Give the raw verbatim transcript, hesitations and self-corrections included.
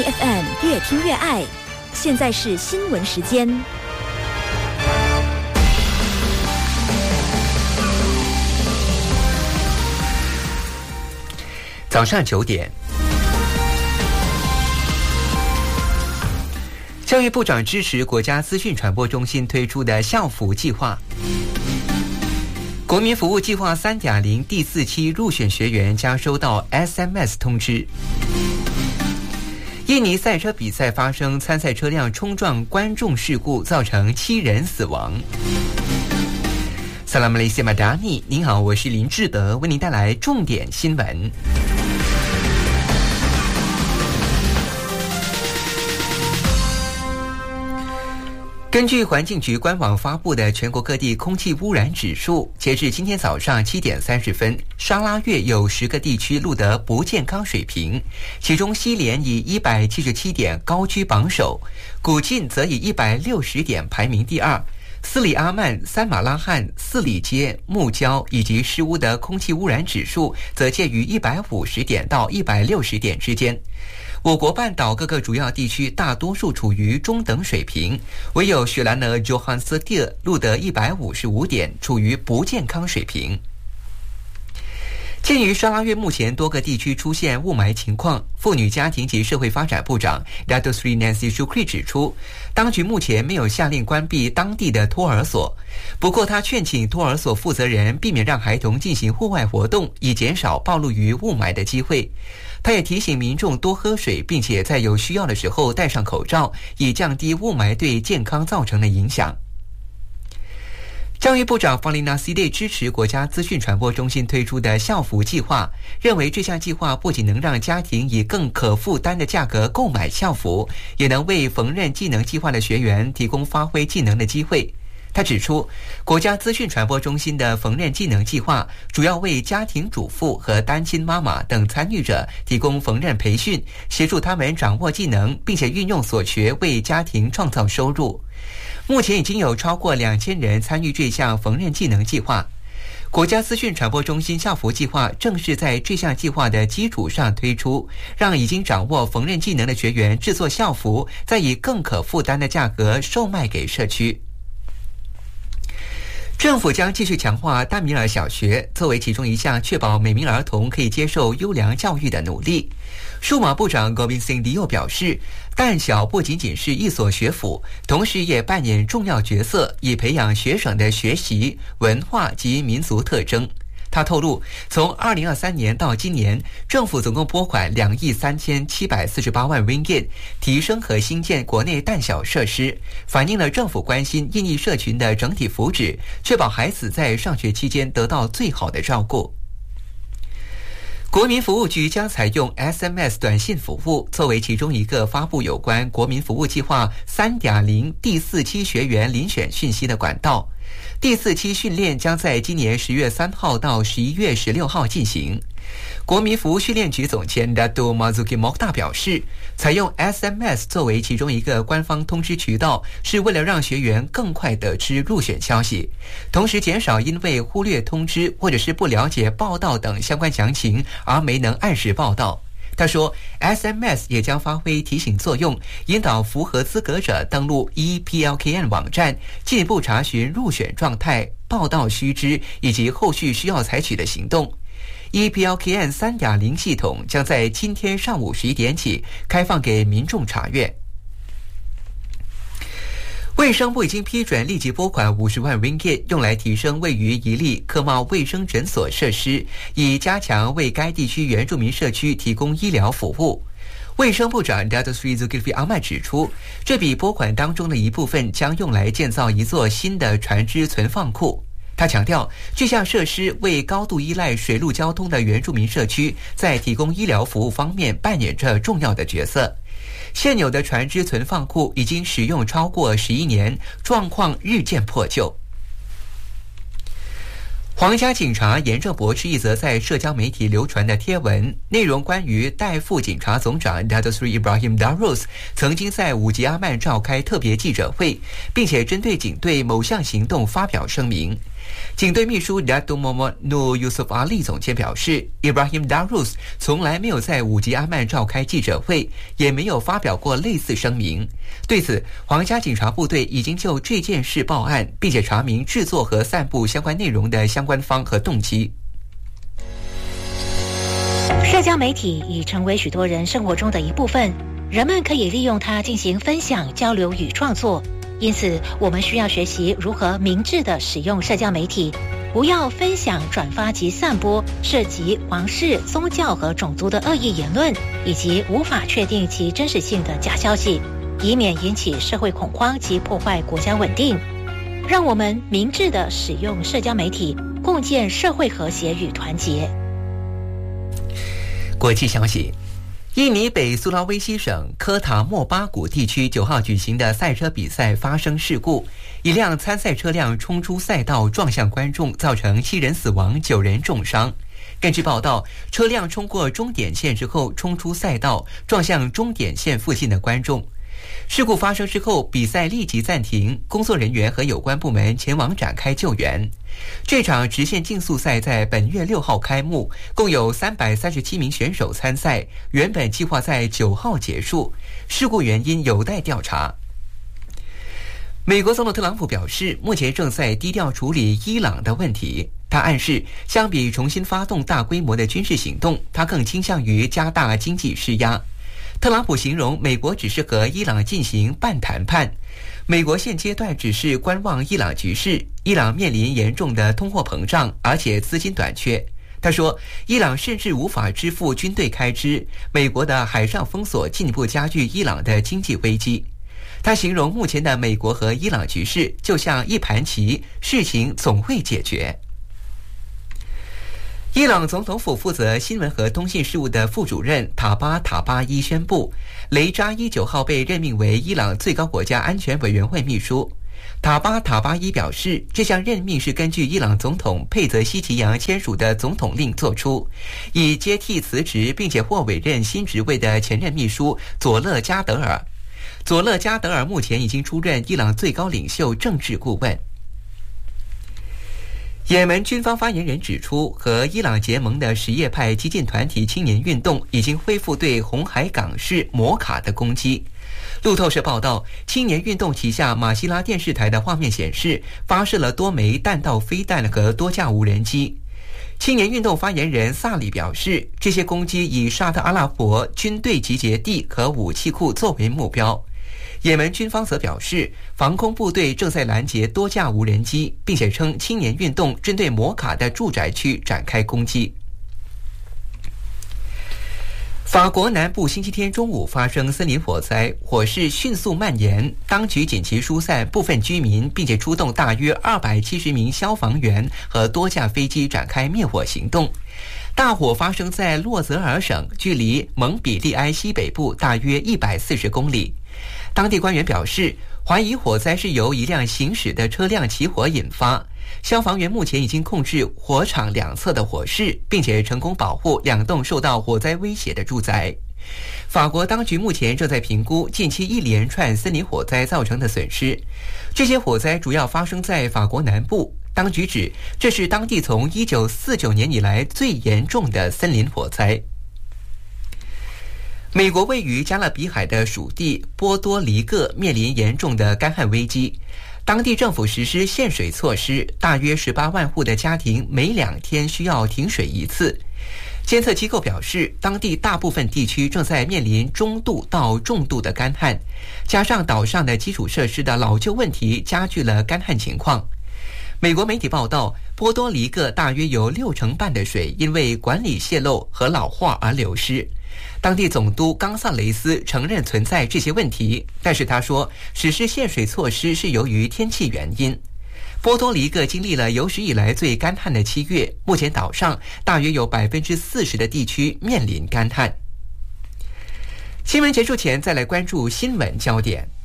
F M 越听越爱。现在是新闻时间。 早上九点，教育部长支持国家资讯传播中心推出的校服计划。国民服务计划 三点零 第四期入选学员将收到 S M S 通知。印尼赛车比赛发生参赛车辆冲撞观众事故，造成七人死亡。萨拉马雷西马达尼，您好，我是林志德，为您带来重点新闻。根据环境局官网发布的全国各地空气污染指数，截至今天早上七点三十分，沙拉越有十个地区录得不健康水平，其中西连以一百七十七点高居榜首，古晋则以一百六十点排名第二。斯里阿曼、三马拉罕、四里街、木礁以及诗乌的空气污染指数则介于一百五十点到一百六十点之间。我国半岛各个主要地区大多数处于中等水平，唯有雪兰莪 Johannesburg 录得一百五十五点，处于不健康水平。鉴于沙拉越目前多个地区出现雾霾情况，妇女家庭及社会发展部长 Dato Sri Nancy Shukri 指出，当局目前没有下令关闭当地的托儿所，不过他劝请托儿所负责人避免让孩童进行户外活动，以减少暴露于雾霾的机会。他也提醒民众多喝水，并且在有需要的时候戴上口罩，以降低雾霾对健康造成的影响。教育部长方琳娜 C D 支持国家资讯传播中心推出的校服计划，认为这项计划不仅能让家庭以更可负担的价格购买校服，也能为缝纫技能计划的学员提供发挥技能的机会。他指出，国家资讯传播中心的缝纫技能计划主要为家庭主妇和单亲妈妈等参与者提供缝纫培训，协助他们掌握技能，并且运用所学为家庭创造收入。目前已经有超过两千人参与这项缝纫技能计划。国家资讯传播中心校服计划正是在这项计划的基础上推出，让已经掌握缝纫技能的学员制作校服，再以更可负担的价格售卖给社区。政府将继续强化丹米尔小学，作为其中一项确保每名儿童可以接受优良教育的努力。数码部长 Gobind Singh Dio 表示，丹小不仅仅是一所学府，同时也扮演重要角色，以培养学生的学习、文化及民族特征。他透露，从二零二三年到今年，政府总共拨款两亿三千七百四十八万 ringgit， 提升和新建国内旦小设施，反映了政府关心印尼社群的整体福祉，确保孩子在上学期间得到最好的照顾。国民服务局将采用 S M S 短信服务，作为其中一个发布有关国民服务计划 三点零 第四期学员遴选讯息的管道。第四期训练将在今年十月三号到十一月十六号进行。国民服务训练局总监 Dato Marzuki Mokhtar 表示，采用 S M S 作为其中一个官方通知渠道，是为了让学员更快得知入选消息，同时减少因为忽略通知或者是不了解报道等相关详情而没能按时报道。他说 S M S 也将发挥提醒作用，引导符合资格者登录 E P L K N 网站，进一步查询入选状态、报道须知以及后续需要采取的行动。E P L K N 三点零 系统将在今天上午十一点起开放给民众查阅。卫生部已经批准立即拨款五十万 ringgit， 用来提升位于宜利科贸卫生诊所设施，以加强为该地区原住民社区提供医疗服务。卫生部长 Dato Sri Zulkifli Ahmad 指出，这笔拨款当中的一部分将用来建造一座新的船只存放库。他强调，这项设施为高度依赖水陆交通的原住民社区在提供医疗服务方面扮演着重要的角色。现有的船只存放库已经使用超过十一年，状况日渐破旧。皇家警察严正驳斥一则在社交媒体流传的贴文，内容关于代副警察总长 Dato Sri Ibrahim Darus 曾经在五吉阿曼召开特别记者会，并且针对警队某项行动发表声明。 警队秘书 Dato Muhammad Nur Yusuf Ali 总监表示 ，Ibrahim Darus 从来没有在五级阿曼召开记者会，也没有发表过类似声明。对此，皇家警察部队已经就这件事报案，并且查明制作和散布相关内容的相关方和动机。 社交媒体已成为许多人生活中的一部分，人们可以利用它进行分享、交流与创作。因此，我们需要学习如何明智地使用社交媒体，不要分享、转发及散播涉及皇室、宗教和种族的恶意言论，以及无法确定其真实性的假消息，以免引起社会恐慌及破坏国家稳定。让我们明智地使用社交媒体，共建社会和谐与团结。 国际消息。印尼北苏拉威西省科塔莫巴谷地区九号举行的赛车比赛发生事故，一辆参赛车辆冲出赛道撞向观众，造成七人死亡、九人重伤。根据报道，车辆冲过终点线之后冲出赛道，撞向终点线附近的观众。事故发生之后，比赛立即暂停，工作人员和有关部门前往展开救援。这场直线竞速赛在本月六号开幕，共有三百三十七名选手参赛，原本计划在九号结束，事故原因有待调查。美国总统特朗普表示，目前正在低调处理伊朗的问题。他暗示，相比重新发动大规模的军事行动，他更倾向于加大经济施压。特朗普形容美国只是和伊朗进行半谈判，美国现阶段只是观望伊朗局势，伊朗面临严重的通货膨胀，而且资金短缺。他说，伊朗甚至无法支付军队开支，美国的海上封锁进一步加剧伊朗的经济危机。他形容目前的美国和伊朗局势就像一盘棋，事情总会解决。伊朗总统府负责新闻和通信事务的副主任塔巴塔巴伊宣布，雷扎伊九号被任命为伊朗最高国家安全委员会秘书。塔巴塔巴伊表示，这项任命是根据伊朗总统佩泽希奇扬签署的总统令作出，以接替辞职并且或委任新职位的前任秘书佐勒加德尔。佐勒加德尔目前已经出任伊朗最高领袖政治顾问。也门军方发言人指出，和伊朗结盟的什叶派激进团体青年运动已经恢复对红海港市摩卡的攻击。路透社报道，青年运动旗下马希拉电视台的画面显示，发射了多枚弹道飞弹和多架无人机。青年运动发言人萨里表示，这些攻击以沙特阿拉伯军队集结地和武器库作为目标。也门军方则表示，防空部队正在拦截多架无人机，并且称青年运动针对摩卡的住宅区展开攻击。法国南部星期天中午发生森林火灾，火势迅速蔓延，当局紧急疏散部分居民，并且出动大约二百七十名消防员和多架飞机展开灭火行动。大火发生在洛泽尔省，距离蒙彼利埃西北部大约一百四十公里。当地官员表示，怀疑火灾是由一辆行驶的车辆起火引发。消防员目前已经控制火场两侧的火势，并且成功保护两栋受到火灾威胁的住宅。法国当局目前正在评估近期一连串森林火灾造成的损失。这些火灾主要发生在法国南部，当局指这是当地从一九四九年以来最严重的森林火灾。美国位于加勒比海的属地波多黎各面临严重的干旱危机，当地政府实施限水措施，大约十八万户的家庭每两天需要停水一次。监测机构表示，当地大部分地区正在面临中度到重度的干旱，加上岛上的基础设施的老旧问题，加剧了干旱情况。美国媒体报道，波多黎各大约有六成半的水因为管理泄漏和老化而流失。当地总督冈萨雷斯承认存在这些问题，但是他说，实施限水措施是由于天气原因。波多黎各经历了有史以来最干旱的七月，目前岛上大约有百分之四十的地区面临干旱。新闻结束前，再来关注新闻焦点。